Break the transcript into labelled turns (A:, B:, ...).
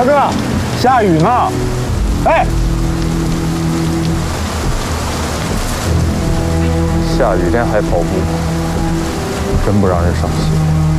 A: 大哥，下雨呢。哎，
B: 下雨天还跑步，真不让人伤心。